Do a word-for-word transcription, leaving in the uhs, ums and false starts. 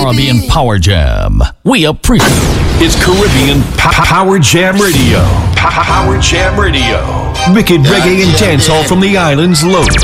Caribbean Power Jam. We appreciate it. It's Caribbean P- Power Jam Radio. P- Power Jam Radio. Wicked reggae and dancehall from the island's low.